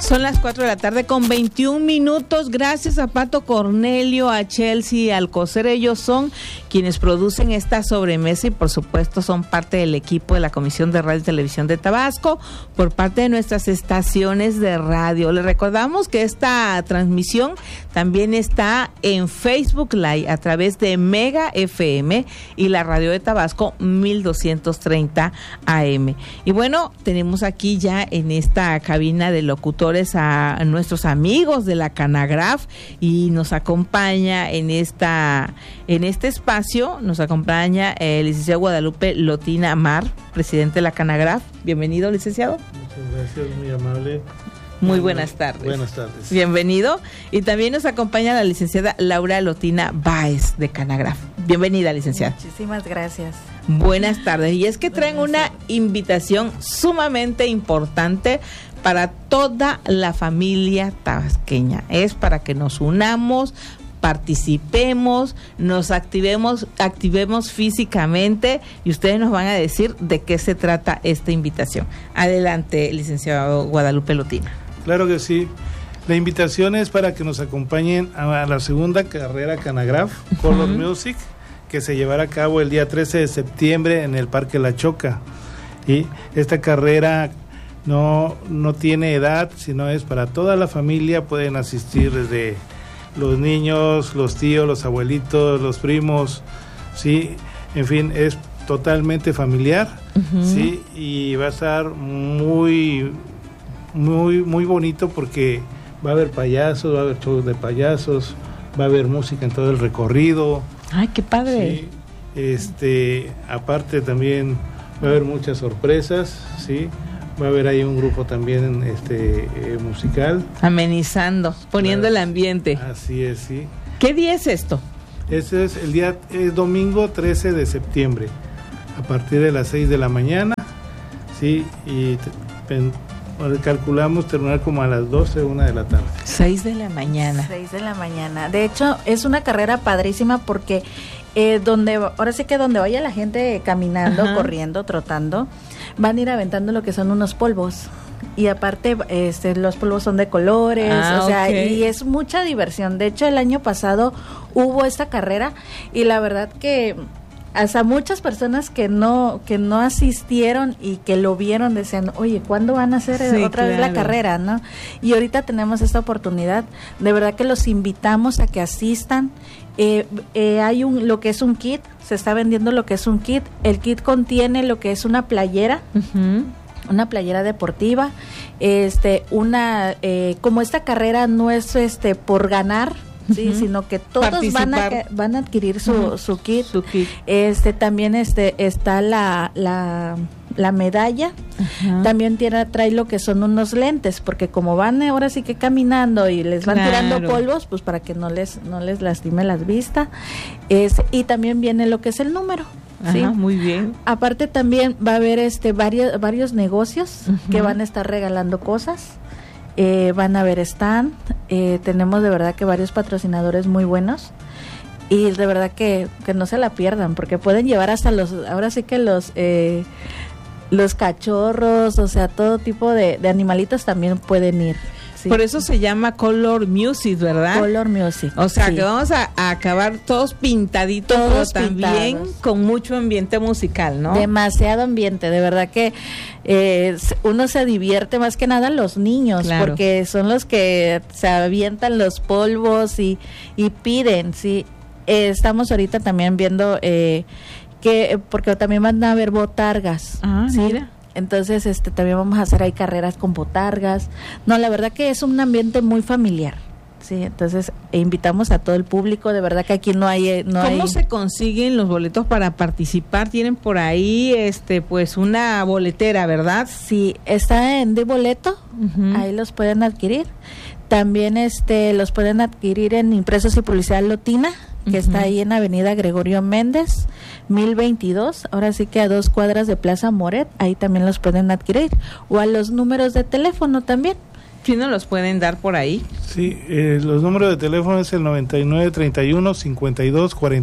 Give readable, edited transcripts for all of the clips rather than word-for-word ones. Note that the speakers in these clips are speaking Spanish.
Son las 4 de la tarde con 21 minutos. Gracias a Pato Cornelio, a Chelsea Alcocer. Ellos son quienes producen esta sobremesa y por supuesto son parte del equipo de la Comisión de Radio y Televisión de Tabasco por parte de nuestras estaciones de radio. Les recordamos que esta transmisión también está en Facebook Live a través de Mega FM y la radio de Tabasco 1230 AM. Y bueno, tenemos aquí ya en esta cabina de locutores a nuestros amigos de la Canagraf y nos acompaña en este espacio, nos acompaña el licenciado Guadalupe Lotina Mar, presidente de la Canagraf. Bienvenido, licenciado. Muchas gracias, muy amable. Muy buenas tardes. Buenas tardes. Bienvenido. Y también nos acompaña la licenciada Laura Lotina Báez de Canagraf. Bienvenida, licenciada. Muchísimas gracias. Buenas tardes. Y es que traen una invitación sumamente importante para toda la familia tabasqueña. Es para que nos unamos, participemos, nos activemos físicamente y ustedes nos van a decir de qué se trata esta invitación. Adelante, licenciado Guadalupe Lotina. Claro que sí. La invitación es para que nos acompañen a la segunda carrera Canagraf, Color Music, que se llevará a cabo el día 13 de septiembre en el Parque La Choca. Y esta carrera no tiene edad, sino es para toda la familia. Pueden asistir desde los niños, los tíos, los abuelitos, los primos, sí, en fin, es totalmente familiar, sí, y va a estar muy bonito porque va a haber payasos, va a haber shows de payasos, va a haber música en todo el recorrido. Ay, qué padre. Sí, aparte también va a haber muchas sorpresas, sí. Va a haber ahí un grupo también musical. Amenizando, poniendo el ambiente. Así es, sí. ¿Qué día es esto? Ese es el día, es domingo 13 de septiembre, a partir de las 6 de la mañana, sí, y calculamos terminar como a las 12, 1 de la tarde. 6 de la mañana. 6 de la mañana. De hecho, es una carrera padrísima porque ahora sí que donde vaya la gente caminando, corriendo, trotando, van a ir aventando lo que son unos polvos. Y aparte, los polvos son de colores, y es mucha diversión. De hecho, el año pasado hubo esta carrera y la verdad que hasta muchas personas que no asistieron y que lo vieron decían, oye, ¿cuándo van a hacer otra vez la carrera, no? Y ahorita tenemos esta oportunidad. De verdad que los invitamos a que asistan. Hay lo que es un kit, se está vendiendo lo que es un kit. El kit contiene lo que es una playera, una playera deportiva, como esta carrera no es por ganar, sí, sino que todos van a adquirir su kit. También está la medalla. También trae lo que son unos lentes, porque como van ahora sí que caminando y les van tirando polvos, pues para que no les lastime las vistas. Y también viene lo que es el número. ¿Sí? Muy bien. Aparte también va a haber varios negocios que van a estar regalando cosas. Van a haber stand. Tenemos de verdad que varios patrocinadores muy buenos. Y de verdad que no se la pierdan, porque pueden llevar hasta los cachorros, o sea, todo tipo de animalitos también pueden ir. Sí. Por eso se llama Color Music, ¿verdad? Color Music. O sea, que vamos a acabar todos pintaditos, pero también con mucho ambiente musical, ¿no? Demasiado ambiente, de verdad que uno se divierte más que nada los niños, porque son los que se avientan los polvos y piden, sí. Estamos ahorita también viendo porque también van a haber botargas. ¿sí? Mira. Entonces, también vamos a hacer ahí carreras con botargas. No, la verdad que es un ambiente muy familiar. Sí, entonces invitamos a todo el público, de verdad que aquí no hay ¿Cómo se consiguen los boletos para participar? Tienen por ahí pues una boletera, ¿verdad? Sí, está en D-Boleto, ahí los pueden adquirir. También los pueden adquirir en Impresos y Publicidad Lotina, que está ahí en Avenida Gregorio Méndez, 1022, ahora sí que a 2 cuadras de Plaza Moret, ahí también los pueden adquirir, o a los números de teléfono también. ¿Sí nos los pueden dar por ahí? Sí, los números de teléfono es el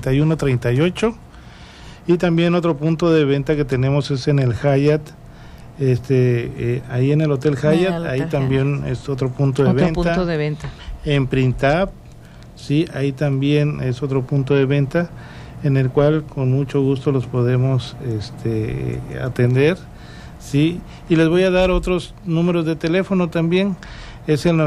9931-524138, y también otro punto de venta que tenemos es en el Hyatt, ahí en el Hotel Hyatt, ahí también es otro punto de venta. En Printap, sí, ahí también es otro punto de venta, en el cual con mucho gusto los podemos atender, sí, y les voy a dar otros números de teléfono también. Es el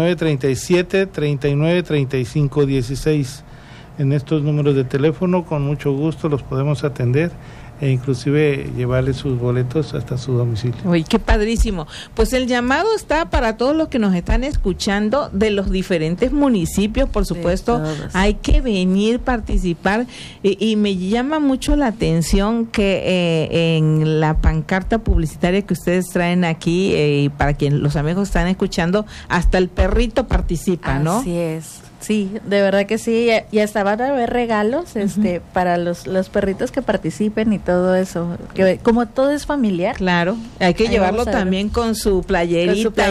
9937-393516. En estos números de teléfono con mucho gusto los podemos atender e inclusive llevarles sus boletos hasta su domicilio. Uy, qué padrísimo. Pues el llamado está para todos los que nos están escuchando de los diferentes municipios, por supuesto, hay que venir, participar, y me llama mucho la atención que en la pancarta publicitaria que ustedes traen aquí, y para quien los amigos están escuchando, hasta el perrito participa, ¿no? Así es. Sí, de verdad que sí, y hasta van a haber regalos para los perritos que participen y todo eso, que como todo es familiar. Claro, hay que llevarlo también con su playerita.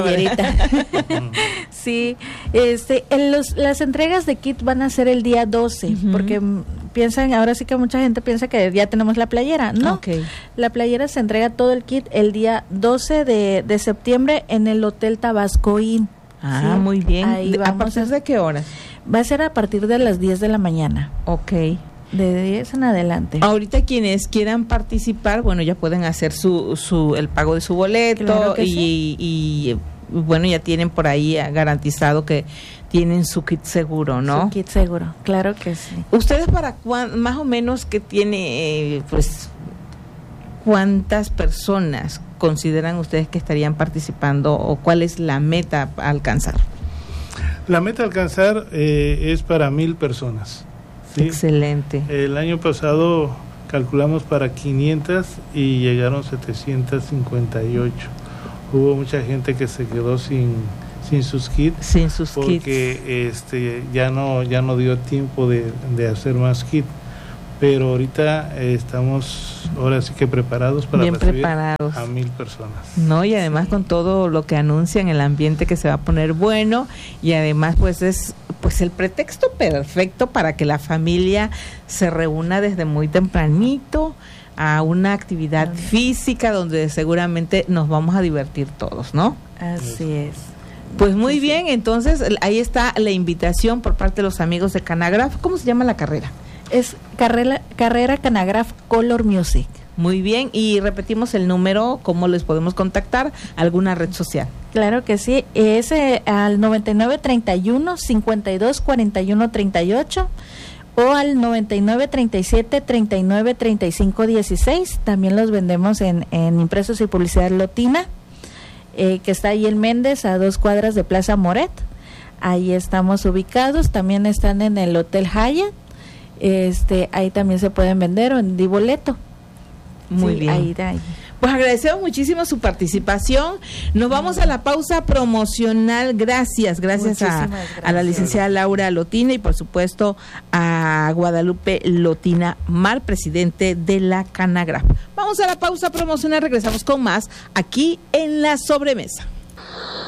Sí, las entregas de kit van a ser el día 12, porque piensan, ahora sí que mucha gente piensa que ya tenemos la playera, ¿no? La playera se entrega todo el kit el día 12 de septiembre en el Hotel Tabasco Inn. Ah, sí, muy bien. ¿A partir de qué horas? Va a ser a partir de las 10 de la mañana. Ok. De 10 en adelante. Ahorita quienes quieran participar, bueno, ya pueden hacer el pago de su boleto, claro que y bueno, ya tienen por ahí garantizado que tienen su kit seguro, ¿no? Su kit seguro, claro que sí. ¿Ustedes para más o menos que tiene, cuántas personas consideran ustedes que estarían participando o cuál es la meta a alcanzar? La meta a alcanzar es para 1,000 personas. ¿Sí? Excelente. El año pasado calculamos para 500 y llegaron 758. Hubo mucha gente que se quedó sin sus kits. Sin sus kits. Porque ya no dio tiempo de hacer más kits. Pero ahorita estamos ahora sí que preparados para recibir a 1,000 personas. No, y además con todo lo que anuncian, el ambiente que se va a poner bueno, y además es el pretexto perfecto para que la familia se reúna desde muy tempranito a una actividad física donde seguramente nos vamos a divertir todos, ¿no? Así es. Pues muy bien, entonces ahí está la invitación por parte de los amigos de Canagraf. ¿Cómo se llama la carrera? Es carrera Canagraf Color Music. Muy bien, y repetimos el número, ¿cómo les podemos contactar? ¿Alguna red social? Claro que sí, es al 9931-524138 o al 9937-393516. También los vendemos en Impresos y Publicidad Lotina, que está ahí en Méndez, a 2 cuadras de Plaza Moret. Ahí estamos ubicados. También están en el Hotel Hyatt. Ahí también se pueden vender o en Diboleto. Muy bien. Ahí. Pues agradecemos muchísimo su participación. Nos vamos a la pausa promocional. Gracias a la licenciada Laura Lotina y por supuesto a Guadalupe Lotina Mar, presidente de la Canagraf. Vamos a la pausa promocional, regresamos con más aquí en La Sobremesa.